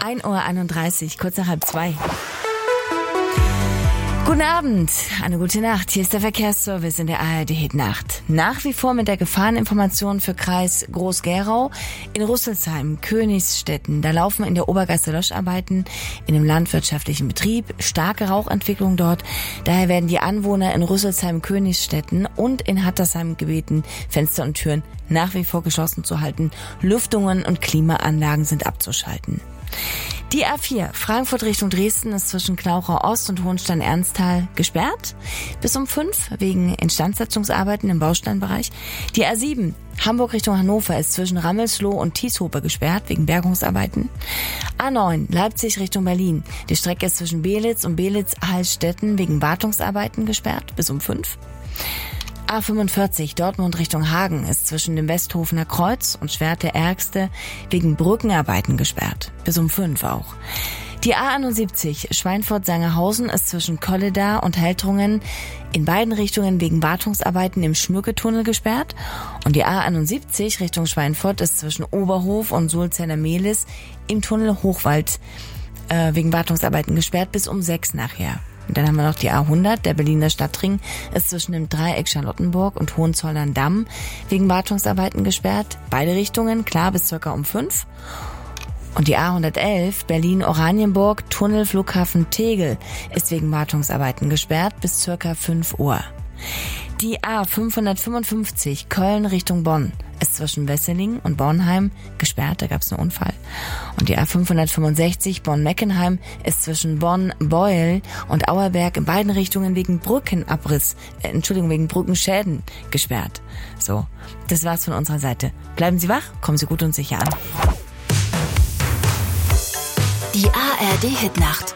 1:31 Uhr, kurz nach 1:30. Guten Abend, eine gute Nacht. Hier ist der Verkehrsservice in der ARD Hit Nacht. Nach wie vor mit der Gefahreninformation für Kreis Groß-Gerau. In Rüsselsheim, Königsstetten, da laufen in der Obergasse Löscharbeiten in einem landwirtschaftlichen Betrieb. Starke Rauchentwicklung dort. Daher werden die Anwohner in Rüsselsheim, Königsstetten und in Hattersheim gebeten, Fenster und Türen nach wie vor geschlossen zu halten. Lüftungen und Klimaanlagen sind abzuschalten. Die A4 Frankfurt Richtung Dresden ist zwischen Klauchau Ost und Hohenstein-Ernsthal gesperrt. Bis um 5 wegen Instandsetzungsarbeiten im Bausteinbereich. Die A7 Hamburg Richtung Hannover ist zwischen Rammelsloh und Tieshope gesperrt wegen Bergungsarbeiten. A9 Leipzig Richtung Berlin. Die Strecke ist zwischen Belitz und Belitz-Hallstetten wegen Wartungsarbeiten gesperrt bis um 5. A45 Dortmund Richtung Hagen ist zwischen dem Westhofener Kreuz und Schwerte-Ärgste wegen Brückenarbeiten gesperrt. Bis um 5 auch. Die A71 Schweinfurt-Sangerhausen ist zwischen Kolleda und Heltrungen in beiden Richtungen wegen Wartungsarbeiten im Schmücketunnel gesperrt. Und die A71 Richtung Schweinfurt ist zwischen Oberhof und Sulzener-Mehlis im Tunnel Hochwald wegen Wartungsarbeiten gesperrt bis um 6 nachher. Und dann haben wir noch die A100, der Berliner Stadtring ist zwischen dem Dreieck Charlottenburg und Hohenzollern-Damm wegen Wartungsarbeiten gesperrt. Beide Richtungen, klar, bis circa um 5. Und die A111, Berlin-Oranienburg, Tunnel Flughafen Tegel ist wegen Wartungsarbeiten gesperrt bis circa 5 Uhr. Die A555 Köln Richtung Bonn ist zwischen Wesseling und Bornheim gesperrt, da gab es einen Unfall. Und die A565 Bonn-Meckenheim ist zwischen Bonn-Beuel und Auerberg in beiden Richtungen wegen wegen Brückenschäden gesperrt. So, das war's von unserer Seite. Bleiben Sie wach, kommen Sie gut und sicher an. Die ARD Hit Nacht.